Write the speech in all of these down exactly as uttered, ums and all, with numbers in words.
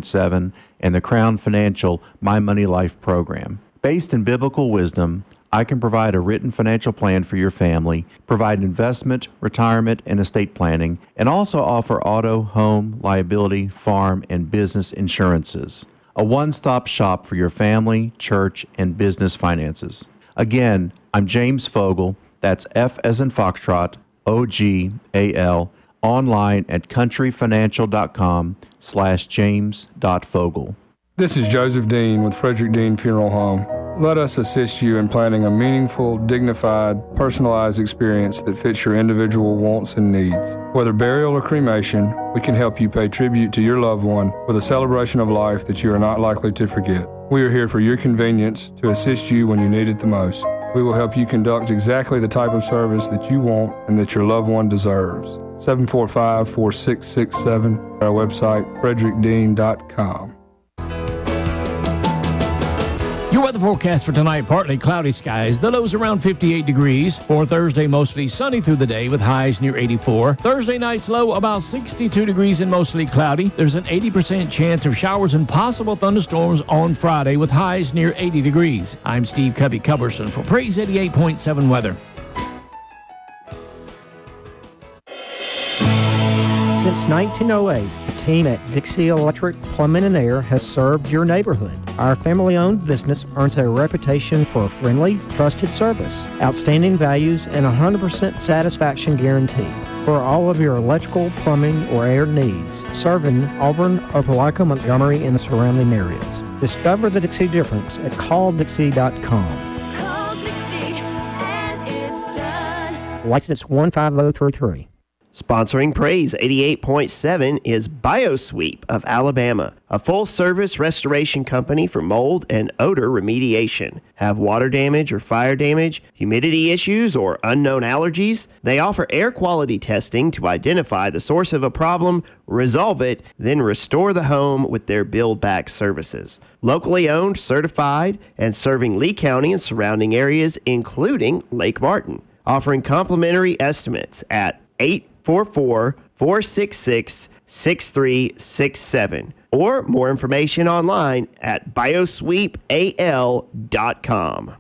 point seven and the Crown Financial My Money Life program. Based in biblical wisdom, I can provide a written financial plan for your family, provide investment, retirement, and estate planning, and also offer auto, home, liability, farm, and business insurances. A one-stop shop for your family, church, and business finances. Again, I'm James Fogle. That's F as in Foxtrot, O G A L, online at countryfinancial.com slash james.fogle. This is Joseph Dean with Frederick Dean Funeral Home. Let us assist you in planning a meaningful, dignified, personalized experience that fits your individual wants and needs. Whether burial or cremation, we can help you pay tribute to your loved one with a celebration of life that you are not likely to forget. We are here for your convenience to assist you when you need it the most. We will help you conduct exactly the type of service that you want and that your loved one deserves. seven four five, four six six seven, our website, frederick dean dot com. Your weather forecast for tonight, partly cloudy skies. The lows around fifty-eight degrees. For Thursday, mostly sunny through the day with highs near eighty-four. Thursday night's low about sixty-two degrees and mostly cloudy. There's an eighty percent chance of showers and possible thunderstorms on Friday with highs near eighty degrees. I'm Steve Cubby Cubberson for Praise eighty-eight point seven Weather. Since nineteen oh eight, the team at Dixie Electric Plumbing and Air has served your neighborhood. Our family-owned business earns a reputation for friendly, trusted service, outstanding values, and a one hundred percent satisfaction guarantee. For all of your electrical, plumbing, or air needs, serving Auburn, Opelika, Montgomery, and the surrounding areas. Discover the Dixie difference at call dixie dot com. Call Dixie and it's done. License one five zero three three. Sponsoring Praise eighty-eight point seven is BioSweep of Alabama, a full-service restoration company for mold and odor remediation. Have water damage or fire damage, humidity issues, or unknown allergies? They offer air quality testing to identify the source of a problem, resolve it, then restore the home with their build-back services. Locally owned, certified, and serving Lee County and surrounding areas, including Lake Martin. Offering complimentary estimates at eight four four, four six six, six three six seven or more information online at biosweep a l dot com.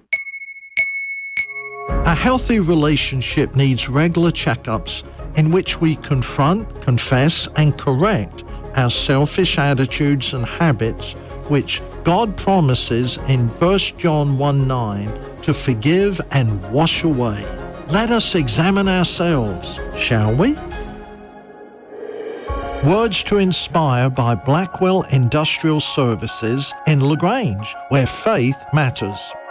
A healthy relationship needs regular checkups in which we confront, confess, and correct our selfish attitudes and habits, which God promises in First John one nine to forgive and wash away. Let us examine ourselves, shall we? Words to Inspire by Blackwell Industrial Services in LaGrange, where faith matters.